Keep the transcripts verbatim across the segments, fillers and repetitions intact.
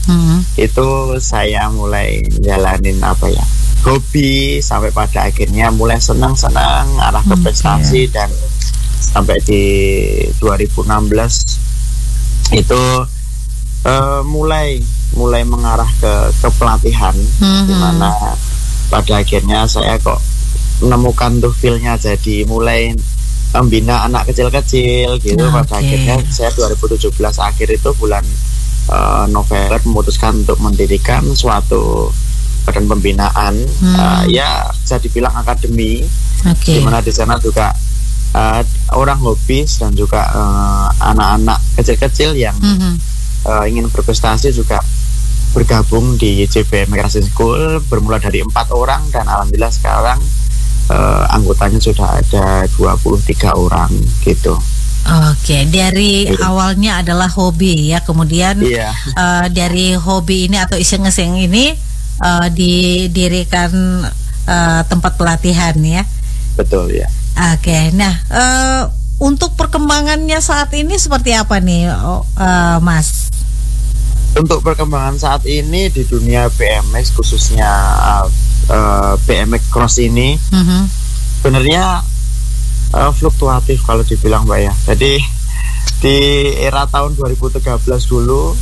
Hmm. Itu saya mulai jalanin apa ya, hobi, sampai pada akhirnya mulai senang-senang arah ke prestasi. Okay. Dan sampai di dua ribu enam belas itu uh, mulai mulai mengarah ke ke pelatihan, mm-hmm. di mana pada akhirnya saya kok menemukan tuh feel-nya, jadi mulai membina anak kecil-kecil gitu. Okay. Pada akhirnya saya dua ribu tujuh belas akhir itu bulan uh, November memutuskan untuk mendirikan suatu badan pembinaan, hmm. uh, ya bisa dibilang akademi, okay. di mana di sana juga uh, orang hobis dan juga uh, anak-anak kecil-kecil yang hmm. uh, ingin berprestasi juga bergabung di J B M Racing School, bermula dari empat orang dan alhamdulillah sekarang uh, anggotanya sudah ada dua puluh tiga orang gitu. Oke, dari yeah. awalnya adalah hobi ya, kemudian yeah. uh, dari hobi ini atau iseng-iseng ini uh, didirikan uh, tempat pelatihan ya. Betul ya. Oke, nah uh, untuk perkembangannya saat ini seperti apa nih, uh, Mas? Untuk perkembangan saat ini di dunia B M X khususnya uh, B M X cross ini, mm-hmm. sebenarnya Uh, fluktuatif kalau dibilang Mbak ya. Jadi di era tahun dua ribu tiga belas dulu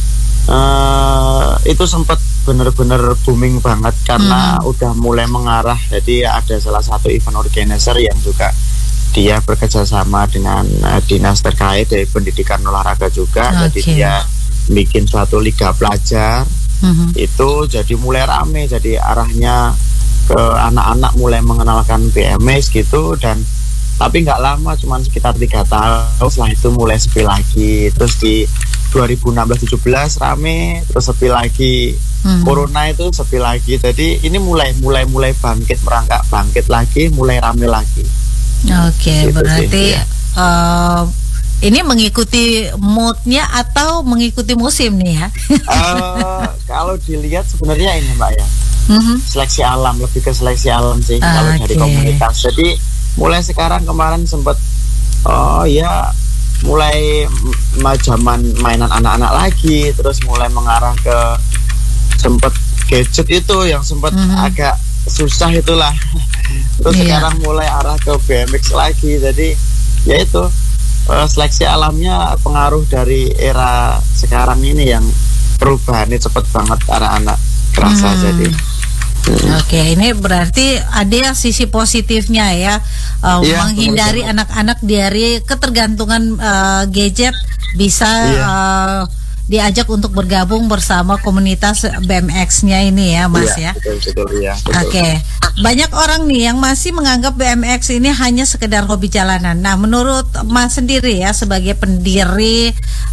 uh, itu sempat benar-benar booming banget karena hmm. udah mulai mengarah. Jadi ada salah satu event organizer yang juga dia bekerja sama dengan uh, dinas terkait dari pendidikan olahraga juga. Okay. Jadi dia bikin suatu liga pelajar. Hmm. Itu jadi mulai rame. Jadi arahnya ke anak-anak mulai mengenalkan B M X gitu. Dan tapi nggak lama, cuman sekitar tiga tahun setelah itu mulai sepi lagi. Terus di dua ribu enam belas tujuh belas rame, terus sepi lagi. Hmm. Corona itu sepi lagi. Jadi ini mulai mulai mulai bangkit, merangkak bangkit lagi, mulai rame lagi. Oke, okay, gitu berarti sih, ya. uh, ini mengikuti moodnya atau mengikuti musim nih ya? uh, kalau dilihat sebenarnya ini Mbak ya, mm-hmm. seleksi alam, lebih ke seleksi alam sih. Uh, kalau okay. dari komunitas. Jadi mulai sekarang, kemarin sempat oh ya mulai m- zaman mainan anak-anak lagi, terus mulai mengarah ke sempat gadget itu yang sempat mm-hmm. agak susah itulah. Terus yeah. sekarang mulai arah ke B M X lagi. Jadi ya itu uh, seleksi alamnya pengaruh dari era sekarang ini yang perubahannya cepat banget arah anak kerasa. Mm. Jadi Oke, ini berarti ada sisi positifnya ya, uh, ya, menghindari benar-benar anak-anak dari ketergantungan uh, gadget, bisa ya. uh, diajak untuk bergabung bersama komunitas B M X-nya ini ya, Mas ya. ya? Betul, betul, ya, betul. Oke, banyak orang nih yang masih menganggap B M X ini hanya sekedar hobi jalanan. Nah, menurut Mas sendiri ya sebagai pendiri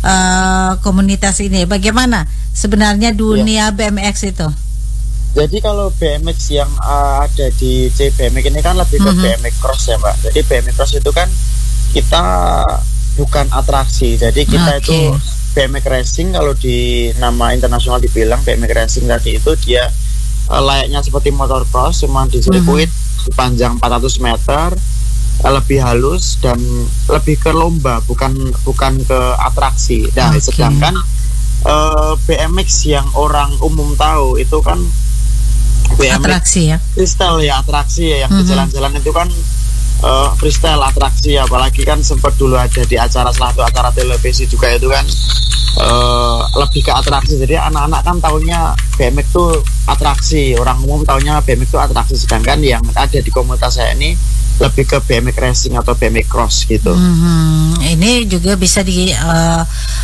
uh, komunitas ini, bagaimana sebenarnya dunia ya. B M X itu? Jadi kalau B M X yang uh, ada di J B M X ini kan lebih ke mm-hmm. B M X cross ya Mbak. Jadi B M X cross itu kan kita bukan atraksi. Jadi kita okay. itu B M X racing, kalau di nama internasional dibilang B M X racing tadi itu dia uh, layaknya seperti motor cross, cuma di sirkuit mm-hmm. sepanjang empat ratus meter, uh, lebih halus dan lebih ke lomba, bukan bukan ke atraksi. Nah, okay. sedangkan uh, B M X yang orang umum tahu itu kan B M X atraksi ya, freestyle ya, atraksi ya, yang mm-hmm. di jalan-jalan itu kan uh, freestyle atraksi, apalagi kan sempat dulu ada di acara salah satu acara televisi juga itu kan uh, lebih ke atraksi. Jadi anak-anak kan taunya B M X itu atraksi, orang umum taunya B M X itu atraksi, sedangkan yang ada di komunitas saya ini lebih ke B M X racing atau B M X cross gitu. Mm-hmm. Ini juga bisa di uh,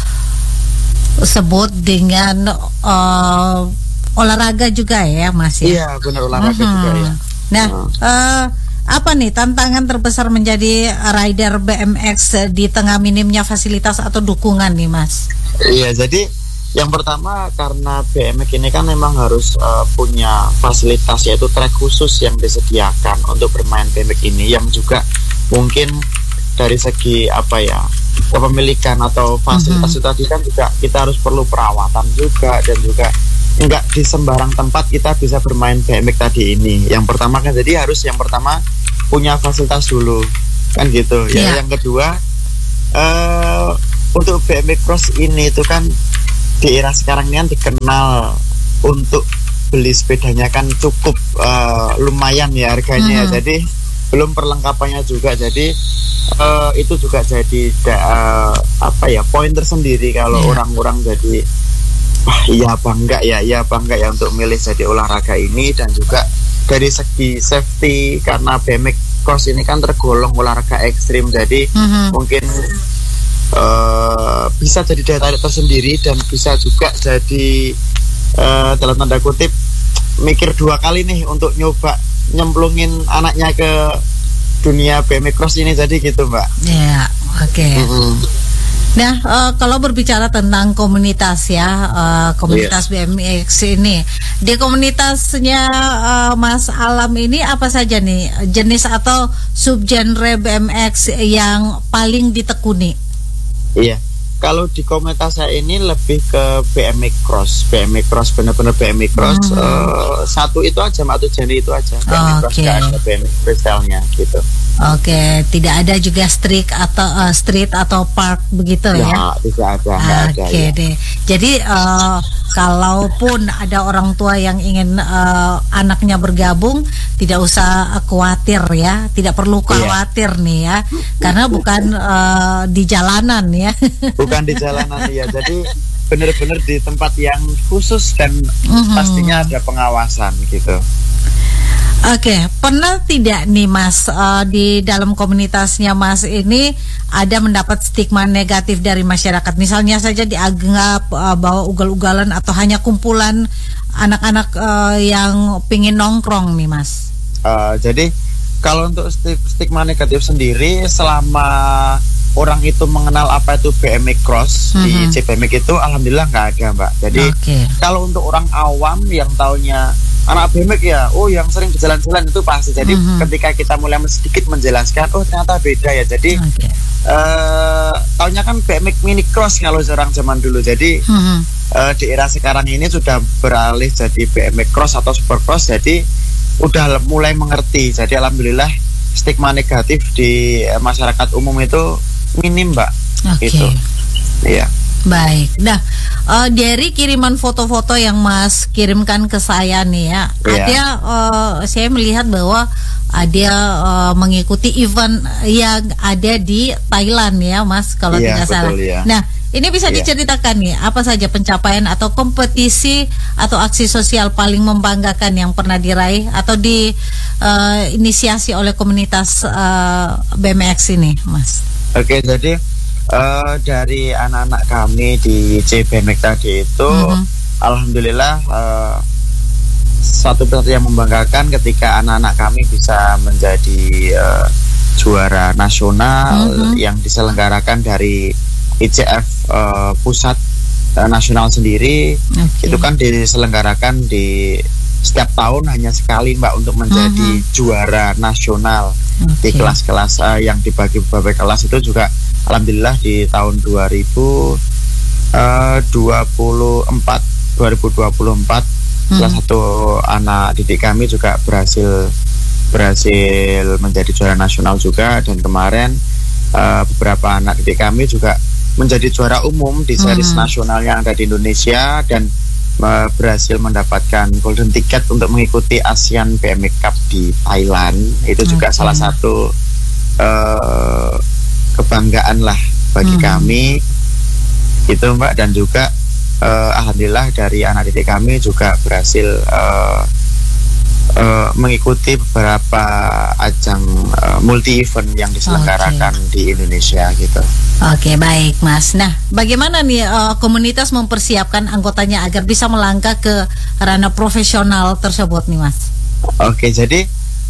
sebut dengan uh, olahraga juga ya, Mas ya? Iya, benar, olahraga uh-huh. juga ya. Nah, uh. Uh, apa nih tantangan terbesar menjadi rider B M X di tengah minimnya fasilitas atau dukungan nih, Mas? Iya, jadi yang pertama karena B M X ini kan memang harus uh, punya fasilitas, yaitu trek khusus yang disediakan untuk bermain B M X ini, yang juga mungkin dari segi apa ya, kepemilikan atau fasilitas uh-huh. itu tadi kan juga kita harus perlu perawatan juga, dan juga enggak di sembarang tempat kita bisa bermain B M X tadi ini. Yang pertama kan, jadi harus yang pertama punya fasilitas dulu kan gitu ya. Yeah. Yang kedua uh, untuk B M X cross ini itu kan di era sekarang ini kan dikenal untuk beli sepedanya kan cukup uh, lumayan ya harganya. Hmm. Jadi belum perlengkapannya juga, jadi uh, itu juga jadi uh, apa ya poin tersendiri kalau yeah. orang-orang jadi wah iya bangga ya, iya bangga ya untuk milih jadi olahraga ini. Dan juga dari segi safety, karena B M X cross ini kan tergolong olahraga ekstrim, jadi mm-hmm. mungkin uh, bisa jadi daya tarik tersendiri dan bisa juga jadi uh, dalam tanda kutip mikir dua kali nih untuk nyoba nyemplungin anaknya ke dunia B M X cross ini, jadi gitu Mbak. Ya, yeah, oke. Okay. Mm-hmm. Nah, uh, kalau berbicara tentang komunitas ya, uh, komunitas yeah. B M X ini, di komunitasnya uh, Mas Alam ini apa saja nih jenis atau subgenre B M X yang paling ditekuni? Iya. Yeah. Kalau di komunitas saya ini lebih ke B M X cross, B M X cross benar-benar B M X cross hmm. uh, satu itu aja, atau jenis itu aja. B M X cross nggak ada B M X freestyle-nya gitu. Oke, okay. Tidak ada juga street atau uh, street atau park begitu ya? Ya, tidak ada. Oke okay, ya. deh. Jadi uh, kalaupun ada orang tua yang ingin uh, anaknya bergabung, tidak usah uh, khawatir ya, tidak perlu khawatir yeah. nih ya, karena bukan uh, di jalanan ya. Bukan di jalanan ya, jadi benar-benar di tempat yang khusus dan mm-hmm. pastinya ada pengawasan gitu. Oke, okay. Pernah tidak nih Mas uh, di dalam komunitasnya Mas ini ada mendapat stigma negatif dari masyarakat? Misalnya saja dianggap uh, bahwa ugal-ugalan atau hanya kumpulan anak-anak uh, yang pingin nongkrong nih Mas? Uh, jadi kalau untuk stigma negatif sendiri, selama orang itu mengenal apa itu B M X cross mm-hmm. di C B M X itu alhamdulillah nggak ada Mbak. Jadi okay. kalau untuk orang awam yang taunya anak B M X ya, oh yang sering berjalan-jalan itu pasti. Jadi mm-hmm. ketika kita mulai sedikit menjelaskan, oh ternyata beda ya. Jadi okay. uh, taunya kan B M X mini cross kalau orang zaman dulu. Jadi mm-hmm. uh, di era sekarang ini sudah beralih jadi B M X cross atau super cross. Jadi udah mulai mengerti. Jadi alhamdulillah stigma negatif di uh, masyarakat umum itu minim Mbak. Oke. Okay. Gitu. Iya. Baik. Nah, uh, dari kiriman foto-foto yang Mas kirimkan ke saya nih ya, yeah. ada uh, saya melihat bahwa ada uh, mengikuti event yang ada di Thailand ya, Mas, kalau yeah, tidak betul, salah. Yeah. Nah, ini bisa yeah. diceritakan nih apa saja pencapaian atau kompetisi atau aksi sosial paling membanggakan yang pernah diraih atau diinisiasi uh, oleh komunitas uh, B M X ini, Mas? Oke, okay, jadi Uh, dari anak-anak kami di C B M X tadi itu mm-hmm. alhamdulillah uh, satu persatu yang membanggakan ketika anak-anak kami bisa menjadi uh, juara nasional mm-hmm. yang diselenggarakan dari I C F uh, pusat uh, nasional sendiri. Okay. Itu kan diselenggarakan di setiap tahun hanya sekali Mbak untuk menjadi mm-hmm. juara nasional. Okay. Di kelas-kelas uh, yang dibagi beberapa kelas itu juga alhamdulillah di tahun dua ribu dua puluh empat hmm. salah satu anak didik kami juga berhasil berhasil menjadi juara nasional juga, dan kemarin uh, beberapa anak didik kami juga menjadi juara umum di series hmm. nasional yang ada di Indonesia, dan uh, berhasil mendapatkan golden ticket untuk mengikuti ASEAN B M X Cup di Thailand. Itu juga okay. salah satu uh, kebanggaan lah bagi hmm. kami itu Mbak, dan juga uh, alhamdulillah dari anak didik kami juga berhasil uh, uh, mengikuti beberapa ajang uh, multi event yang diselenggarakan okay. di Indonesia gitu. Oke, okay, baik Mas. Nah, bagaimana nih uh, komunitas mempersiapkan anggotanya agar bisa melangkah ke ranah profesional tersebut nih Mas? Oke, okay, jadi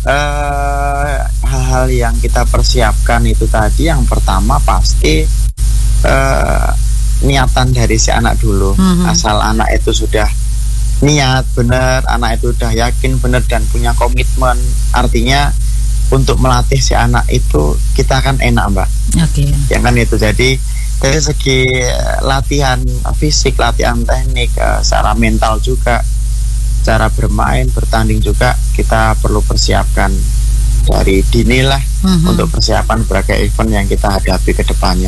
Uh, hal-hal yang kita persiapkan itu tadi, yang pertama pasti uh, niatan dari si anak dulu. Mm-hmm. Asal anak itu sudah niat benar, anak itu sudah yakin benar dan punya komitmen, artinya untuk melatih si anak itu kita kan enak Mbak. Oke. Okay. Yang kan itu, jadi dari segi latihan fisik, latihan teknik, uh, secara mental juga, cara bermain, bertanding juga kita perlu persiapkan dari dini lah mm-hmm. untuk persiapan berbagai event yang kita hadapi ke depannya.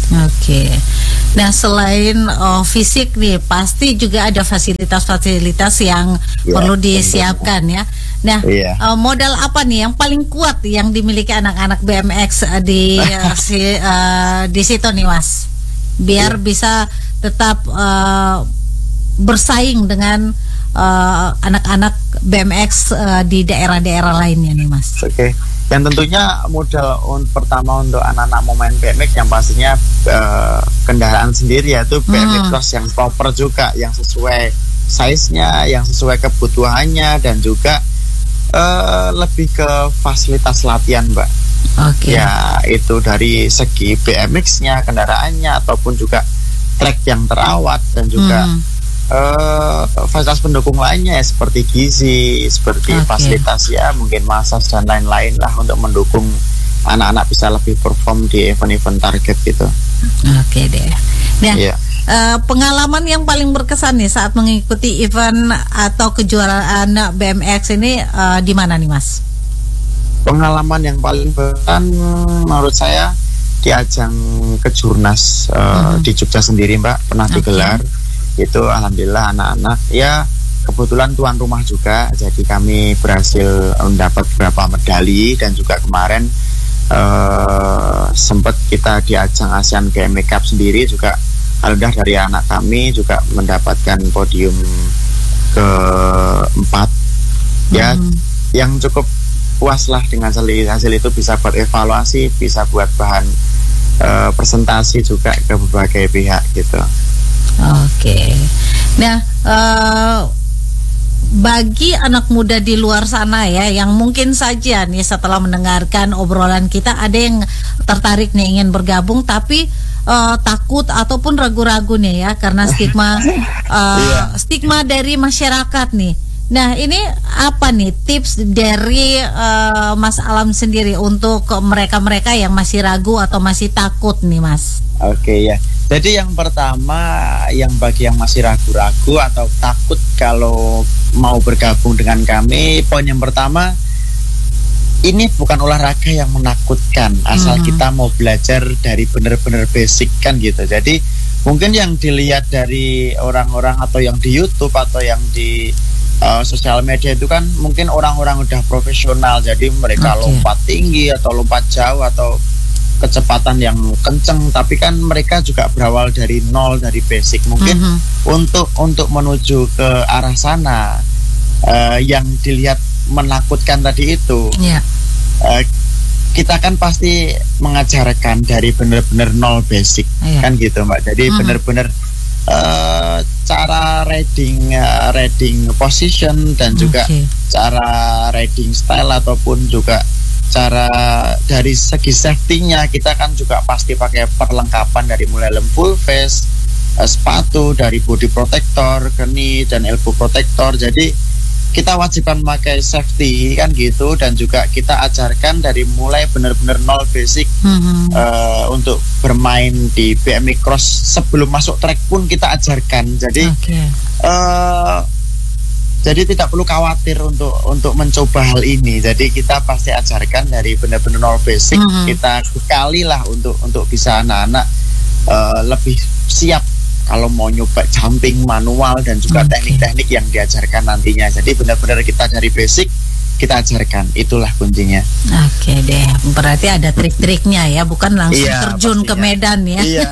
Oke. Nah, selain uh, fisik nih, pasti juga ada fasilitas-fasilitas yang ya, perlu disiapkan ya. Nah, ya. uh, modal apa nih yang paling kuat yang dimiliki anak-anak B M X uh, di uh, si, uh, di situ nih, Mas? Biar ya. bisa tetap uh, bersaing dengan uh, anak-anak B M X uh, di daerah-daerah lainnya nih, Mas. Oke. Okay. Yang tentunya modal un- pertama untuk anak-anak mau main B M X yang pastinya uh, kendaraan sendiri, yaitu B M X hmm. cross yang proper juga, yang sesuai size-nya, yang sesuai kebutuhannya, dan juga uh, lebih ke fasilitas latihan, Mbak. Oke. Okay. Ya, itu dari segi B M X-nya, kendaraannya, ataupun juga track yang terawat, dan juga hmm. Uh, fasilitas pendukung lainnya ya, seperti gizi, seperti okay. fasilitas ya mungkin massage dan lain-lain lah, untuk mendukung anak-anak bisa lebih perform di event-event target gitu. Oke okay deh. Nah, yeah. uh, pengalaman yang paling berkesan nih saat mengikuti event atau kejuaraan B M X ini uh, di mana nih, Mas? Pengalaman yang paling berkesan menurut saya di ajang Kejurnas uh, hmm. di Jogja sendiri, Mbak, pernah okay. digelar. Itu alhamdulillah anak-anak ya kebetulan tuan rumah juga, jadi kami berhasil mendapat beberapa medali, dan juga kemarin uh, sempat kita di ajang ASEAN G M X Cup sendiri juga alhamdulillah dari anak kami juga mendapatkan podium keempat ya, hmm. yang cukup puas lah dengan hasil, hasil itu, bisa buat evaluasi, bisa buat bahan uh, presentasi juga ke berbagai pihak gitu. Oke, nah uh, bagi anak muda di luar sana ya, yang mungkin saja nih setelah mendengarkan obrolan kita ada yang tertarik nih ingin bergabung, tapi uh, takut ataupun ragu-ragu nih ya karena stigma uh, yeah. stigma dari masyarakat nih. Nah, ini apa nih tips dari uh, Mas Alam sendiri untuk mereka-mereka yang masih ragu atau masih takut nih, Mas? Oke okay, ya. Jadi yang pertama, yang bagi yang masih ragu-ragu atau takut kalau mau bergabung dengan kami, poin yang pertama, ini bukan olahraga yang menakutkan, asal hmm. kita mau belajar dari benar-benar basic kan gitu. Jadi mungkin yang dilihat dari orang-orang atau yang di YouTube atau yang di uh, sosial media itu kan mungkin orang-orang udah profesional, jadi mereka okay. lompat tinggi atau lompat jauh atau kecepatan yang kenceng, tapi kan mereka juga berawal dari nol, dari basic. Mungkin mm-hmm. untuk untuk menuju ke arah sana uh, yang dilihat menakutkan tadi itu, yeah. uh, kita kan pasti mengajarkan dari benar-benar nol basic, yeah. kan gitu, Mbak. Jadi mm-hmm. benar-benar uh, cara riding uh, riding position, dan juga okay. cara riding style, ataupun juga cara dari segi safety-nya kita kan juga pasti pakai perlengkapan dari mulai full face, uh, sepatu, dari body protector, knee dan elbow protector. Jadi kita wajibkan memakai safety kan gitu, dan juga kita ajarkan dari mulai benar-benar nol basic mm-hmm. uh, untuk bermain di B M X cross. Sebelum masuk track pun kita ajarkan. Jadi okay. uh, Jadi tidak perlu khawatir untuk untuk mencoba hal ini. Jadi kita pasti ajarkan dari benar-benar nol basic. Mm-hmm. Kita bekali lah untuk untuk bisa anak-anak uh, lebih siap kalau mau nyoba jumping manual, dan juga okay. teknik-teknik yang diajarkan nantinya. Jadi benar-benar kita dari basic kita ajarkan, itulah kuncinya. Oke deh, berarti ada trik-triknya ya, bukan langsung iya, terjun pastinya. Ke medan ya. Iya,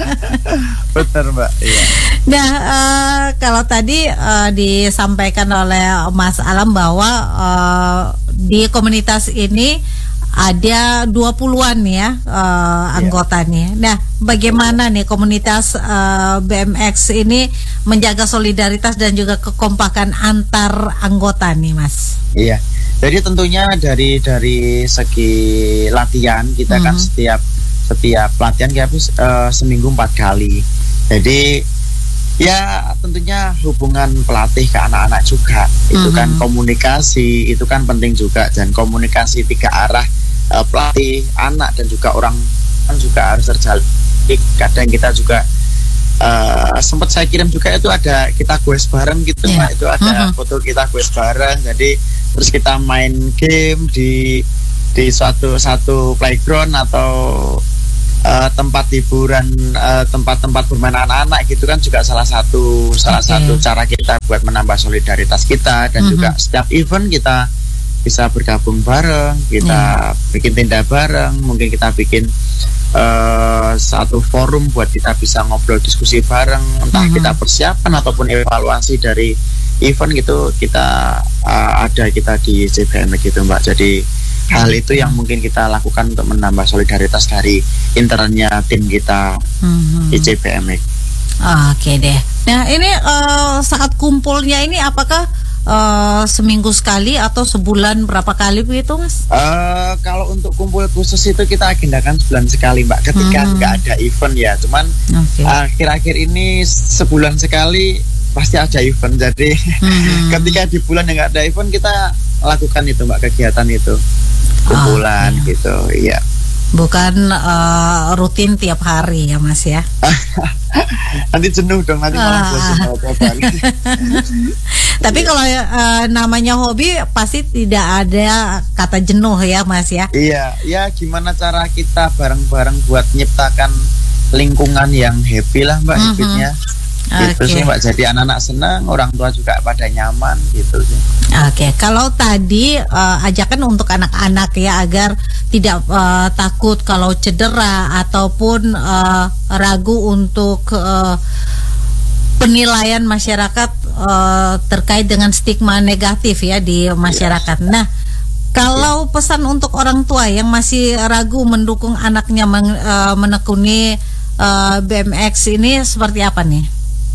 benar Mbak. Iya. Nah, uh, kalau tadi uh, disampaikan oleh Mas Alam bahwa uh, di komunitas ini ada dua puluhan ya uh, anggotanya. Nah, bagaimana nih komunitas uh, B M X ini menjaga solidaritas dan juga kekompakan antar anggota nih, Mas? Iya. Jadi tentunya dari dari segi latihan kita mm-hmm. kan setiap setiap pelatihan kita uh, seminggu empat kali. Jadi ya tentunya hubungan pelatih ke anak-anak juga mm-hmm. itu kan komunikasi itu kan penting juga, dan komunikasi tiga arah uh, pelatih, anak dan juga orang kan juga harus terjalin. Kadang kita juga uh, sempat saya kirim juga itu ada kita quest bareng gitu yeah. Pak, itu ada mm-hmm. foto kita quest bareng. Jadi terus kita main game di di suatu satu playground atau uh, tempat hiburan, uh, tempat-tempat bermain anak-anak gitu kan juga salah satu salah okay. satu cara kita buat menambah solidaritas kita, dan mm-hmm. juga setiap event kita bisa bergabung bareng, kita yeah. bikin tenda bareng, mungkin kita bikin uh, satu forum buat kita bisa ngobrol diskusi bareng, entah mm-hmm. kita persiapan ataupun evaluasi dari event gitu, kita uh, ada kita di I C B M X gitu Mbak. Jadi hal itu yang mungkin kita lakukan untuk menambah solidaritas dari internalnya tim kita mm-hmm. I C B M X. Oke deh. Nah ini uh, saat kumpulnya ini apakah uh, seminggu sekali atau sebulan berapa kali begitu Mas? Uh, kalau untuk kumpul khusus itu kita agendakan sebulan sekali Mbak, ketika mm-hmm. nggak ada event ya. Cuman okay. uh, akhir-akhir ini sebulan sekali pasti ada event, jadi hmm. ketika di bulan yang nggak ada event kita lakukan itu Mbak, kegiatan itu kumpulan oh, iya. gitu, iya. Bukan uh, rutin tiap hari ya Mas ya? Nanti jenuh dong, nanti malah bosan tiap hari. Tapi kalau uh, namanya hobi pasti tidak ada kata jenuh ya Mas ya? Iya, ya gimana cara kita bareng-bareng buat nyiptakan lingkungan yang happy lah Mbak, mm-hmm. habitnya. Gitu okay. sih Mbak, jadi anak-anak senang, orang tua juga pada nyaman gitu sih. Oke, okay. Kalau tadi uh, ajakan untuk anak-anak ya agar tidak uh, takut kalau cedera ataupun uh, ragu untuk uh, penilaian masyarakat uh, terkait dengan stigma negatif ya di masyarakat. Yes. Nah, kalau pesan untuk orang tua yang masih ragu mendukung anaknya men, uh, menekuni uh, B M X ini seperti apa nih?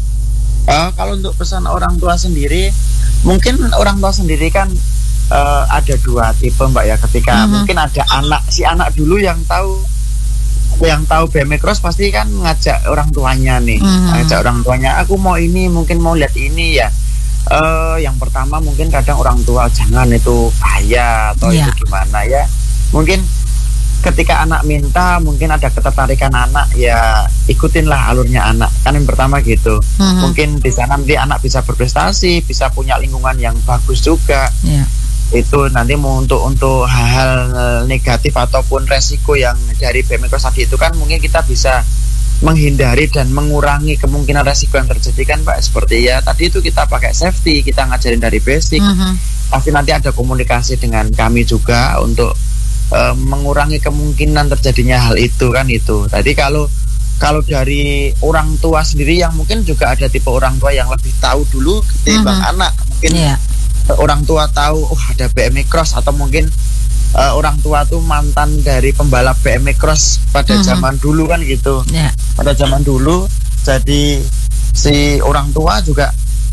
Uh, kalau untuk pesan orang tua sendiri, mungkin orang tua sendiri kan uh, ada dua tipe Mbak ya. Ketika mm-hmm. mungkin ada anak, si anak dulu yang tahu yang tahu B M X Cross pasti kan ngajak orang tuanya nih, mm-hmm. ngajak orang tuanya, aku mau ini, mungkin mau lihat ini ya. Uh, yang pertama mungkin kadang orang tua jangan itu bahaya atau yeah. itu gimana ya. Mungkin ketika anak minta, mungkin ada ketertarikan anak, ya ikutinlah alurnya anak. Kan yang pertama gitu. Mm-hmm. Mungkin di sana nanti anak bisa berprestasi, bisa punya lingkungan yang bagus juga. Yeah. Itu nanti mau untuk untuk hal-hal negatif ataupun resiko yang dari B M X tadi itu kan mungkin kita bisa menghindari dan mengurangi kemungkinan resiko yang terjadi kan Pak. Seperti ya tadi itu kita pakai safety, kita ngajarin dari basic. Mm-hmm. Pasti nanti ada komunikasi dengan kami juga untuk Uh, mengurangi kemungkinan terjadinya hal itu kan itu. Tadi kalau kalau dari orang tua sendiri yang mungkin juga ada tipe orang tua yang lebih tahu dulu ketimbang mm-hmm. anak. Mungkin yeah. orang tua tahu oh ada B M X Cross, atau mungkin uh, orang tua tuh mantan dari pembalap B M X Cross pada mm-hmm. zaman dulu kan gitu. Yeah. Pada zaman dulu, jadi si orang tua juga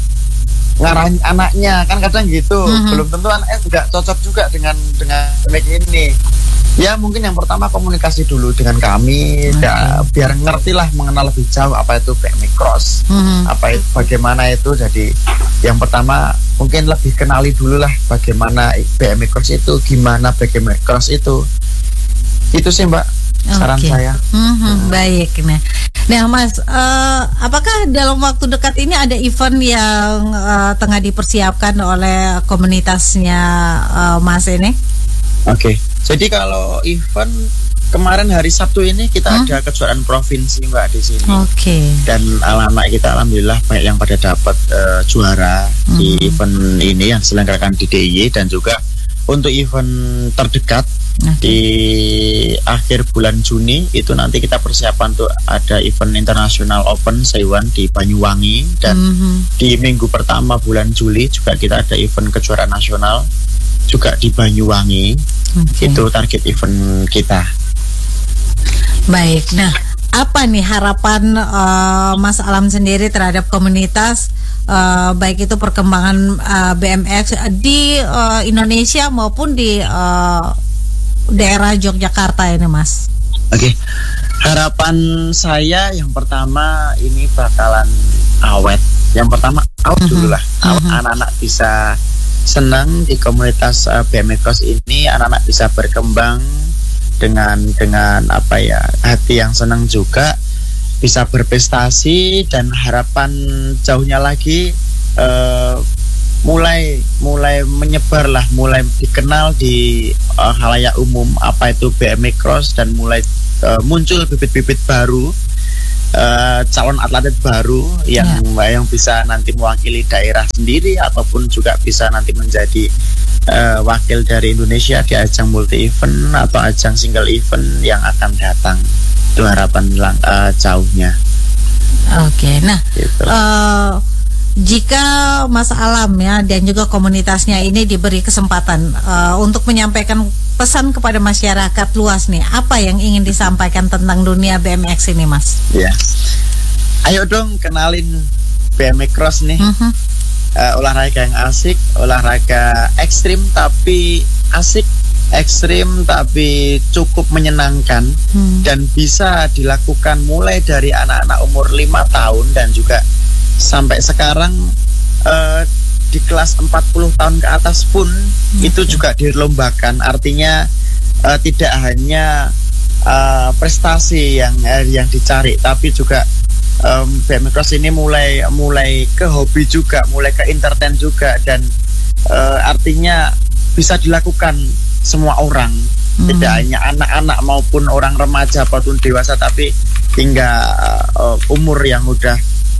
ngarahin anaknya kan kadang gitu. Mm-hmm. Belum tentu anaknya juga cocok juga dengan dengan make ini. Ya mungkin yang pertama komunikasi dulu dengan kami, okay. ya, biar ngerti lah, mengenal lebih jauh apa itu B M X Cross, mm-hmm. apa itu, bagaimana itu. Jadi yang pertama mungkin lebih kenali dulu lah bagaimana B M X Cross itu, gimana B M X Cross itu. Itu sih Mbak saran okay. saya. Mm-hmm. Hmm. Baik, nah, nah Mas, uh, apakah dalam waktu dekat ini ada event yang uh, tengah dipersiapkan oleh komunitasnya uh, Mas ini? Oke, okay. Jadi kalau event kemarin hari Sabtu ini kita hmm? ada kejuaraan provinsi Mbak di sini. Oke. Okay. Dan anak-anak kita alhamdulillah banyak yang pada dapat uh, juara hmm. di event ini yang diselenggarakan di D I Y, dan juga untuk event terdekat okay. di akhir bulan Juni itu nanti kita persiapan untuk ada event International Open Saiwan di Banyuwangi, dan mm-hmm. di minggu pertama bulan Juli juga kita ada event kejuaraan nasional juga di Banyuwangi. Okay. Itu target event kita. Baik, nah apa nih harapan uh, Mas Alam sendiri terhadap komunitas uh, baik itu perkembangan uh, B M X di uh, Indonesia maupun di uh, daerah Yogyakarta ini Mas? Oke, okay. Harapan saya yang pertama ini bakalan awet. Yang pertama awet uh-huh. dulu lah, awet uh-huh. anak-anak bisa senang di komunitas uh, B M X Cross ini, anak-anak bisa berkembang dengan dengan apa ya, hati yang senang juga, bisa berprestasi, dan harapan jauhnya lagi uh, mulai mulai menyebar lah, mulai dikenal di uh, khalayak umum apa itu B M X Cross, dan mulai uh, muncul bibit-bibit baru, uh, calon atlet baru yang yeah. yang bisa nanti mewakili daerah sendiri ataupun juga bisa nanti menjadi uh, wakil dari Indonesia di ajang multi event atau ajang single event yang akan datang. Itu harapan uh, jauhnya. Oke, okay, nah gitu. uh, jika Mas Alam ya dan juga komunitasnya ini diberi kesempatan uh, untuk menyampaikan pesan kepada masyarakat luas nih, apa yang ingin disampaikan tentang dunia B M X ini, Mas? Ya, ayo dong kenalin B M X Cross nih, uh-huh. uh, olahraga yang asik, olahraga ekstrim tapi asik, ekstrim tapi cukup menyenangkan, hmm. dan bisa dilakukan mulai dari anak-anak umur lima tahun dan juga sampai sekarang uh, di kelas empat puluh tahun ke atas pun hmm. itu juga dilombakan. Artinya uh, tidak hanya uh, prestasi yang uh, yang dicari, tapi juga um, B M X Cross ini mulai mulai ke hobi juga, mulai ke entertain juga, dan uh, artinya bisa dilakukan semua orang, hmm. tidak hanya anak-anak maupun orang remaja ataupun dewasa, tapi hingga uh, umur yang udah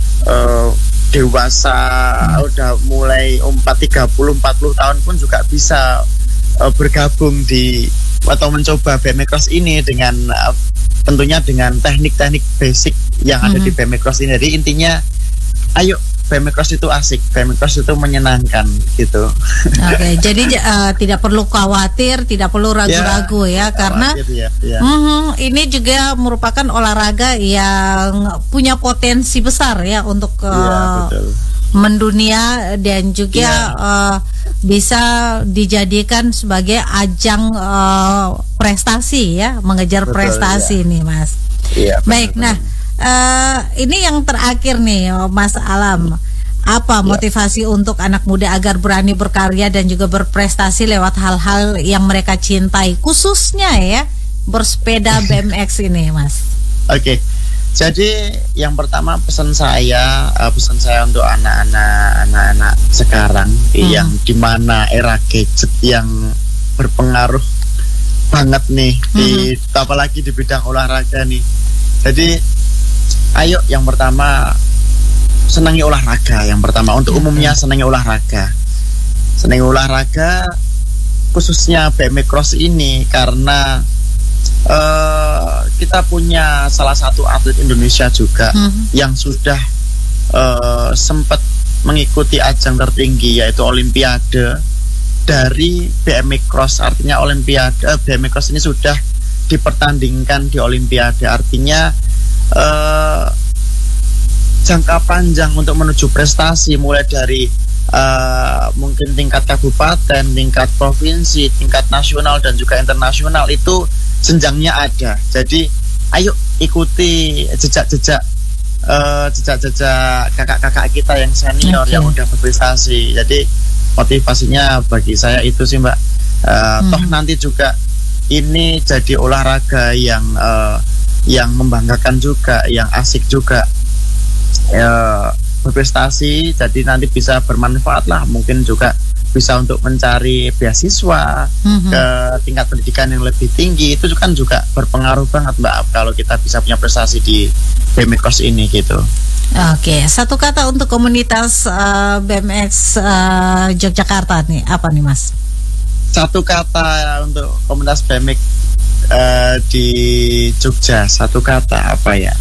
uh, dewasa, hmm. udah mulai empat tiga puluh empat puluh tahun pun juga bisa uh, bergabung di atau mencoba B M X Cross ini dengan uh, tentunya dengan teknik-teknik basic yang hmm. ada di B M X Cross ini. Jadi intinya ayo, B M X Cross itu asik, B M X Cross itu menyenangkan gitu. Oke, okay, jadi uh, tidak perlu khawatir, tidak perlu ragu-ragu ya, ya karena ya, ya. Uh, ini juga merupakan olahraga yang punya potensi besar ya untuk uh, ya, betul. mendunia dan juga ya. uh, bisa dijadikan sebagai ajang uh, prestasi ya, mengejar betul, prestasi ya. nih, Mas. Iya. Baik, benar, nah. Uh, ini yang terakhir nih, Mas Alam. Apa motivasi ya. untuk anak muda agar berani berkarya dan juga berprestasi lewat hal-hal yang mereka cintai, khususnya ya bersepeda B M X ini, Mas? Oke, okay. Jadi yang pertama pesan saya, uh, pesan saya untuk anak-anak anak-anak sekarang hmm. yang dimana era gadget yang berpengaruh banget nih, hmm. di apalagi di bidang olahraga nih. Jadi ayo, yang pertama senangi olahraga. Yang pertama untuk umumnya senangi olahraga. Senangi olahraga khususnya B M X Cross ini karena uh, kita punya salah satu atlet Indonesia juga mm-hmm. yang sudah uh, sempat mengikuti ajang tertinggi yaitu Olimpiade dari B M X Cross. Artinya Olimpiade uh, B M X Cross ini sudah dipertandingkan di Olimpiade. Artinya Uh, jangka panjang untuk menuju prestasi mulai dari uh, mungkin tingkat kabupaten, tingkat provinsi, tingkat nasional dan juga internasional itu jenjangnya ada. Jadi ayo ikuti jejak-jejak uh, jejak-jejak kakak-kakak kita yang senior okay. yang udah berprestasi. Jadi motivasinya bagi saya itu sih, Mbak. Uh, hmm. Toh nanti juga ini jadi olahraga yang uh, yang membanggakan juga, yang asik juga, ya, berprestasi. Jadi nanti bisa bermanfaat lah, mungkin juga bisa untuk mencari beasiswa mm-hmm. ke tingkat pendidikan yang lebih tinggi. Itu kan juga berpengaruh banget, Mbak, kalau kita bisa punya prestasi di B M X Cross ini gitu. Oke, satu kata untuk komunitas uh, B M X uh, Yogyakarta nih, apa nih, Mas? Satu kata untuk komunitas B M X Uh, di Jogja, satu kata apa ya?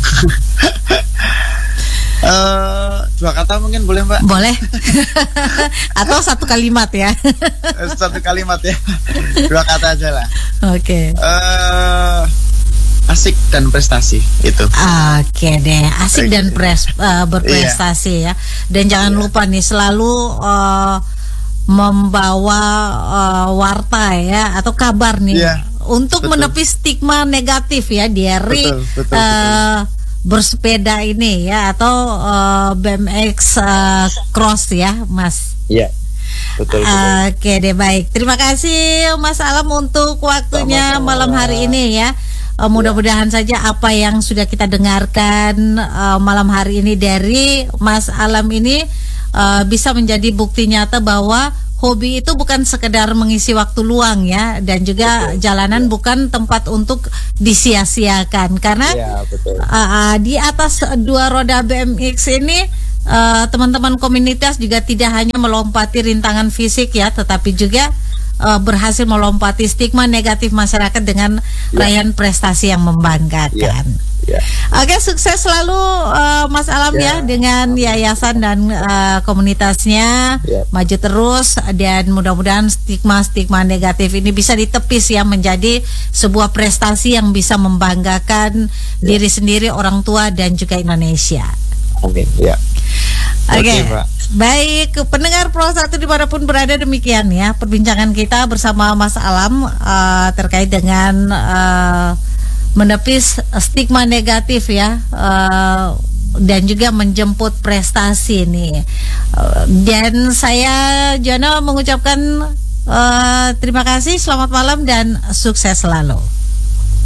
uh, dua kata mungkin boleh, Mbak? Boleh. Atau satu kalimat ya? Satu kalimat ya. Dua kata aja lah. Oke. Okay. Uh, asik dan prestasi itu. Oke okay deh, asik okay. dan pres, uh, berprestasi yeah. ya. Dan jangan yeah. lupa nih selalu uh, membawa uh, warta ya atau kabar nih. Yeah. Untuk betul. menepis stigma negatif ya dari betul, betul, uh, betul. bersepeda ini ya atau uh, B M X uh, Cross ya, Mas. Iya. Betul, betul. Oke deh, baik. Terima kasih Mas Alam untuk waktunya Sama-sama. malam hari ini ya. Uh, mudah-mudahan ya. saja apa yang sudah kita dengarkan uh, malam hari ini dari Mas Alam ini uh, bisa menjadi bukti nyata bahwa hobi itu bukan sekedar mengisi waktu luang ya, dan juga betul, jalanan ya. bukan tempat untuk disia-siakan karena ya, betul. Uh, di atas dua roda B M X ini uh, teman-teman komunitas juga tidak hanya melompati rintangan fisik ya, tetapi juga uh, berhasil melompati stigma negatif masyarakat dengan ya. raihan prestasi yang membanggakan. Ya. Ya. Oke, sukses selalu uh, Mas Alam ya, ya dengan yayasan dan uh, komunitasnya ya. Maju terus, dan mudah-mudahan stigma-stigma negatif ini bisa ditepis ya, menjadi sebuah prestasi yang bisa membanggakan ya. diri sendiri, orang tua, dan juga Indonesia. Amin. Ya. Oke, okay. Baik pendengar Pro satu dimanapun berada, demikian ya perbincangan kita bersama Mas Alam uh, terkait dengan uh, menepis stigma negatif ya, uh, dan juga menjemput prestasi ini. Uh, dan saya Jono mengucapkan uh, terima kasih, selamat malam dan sukses selalu.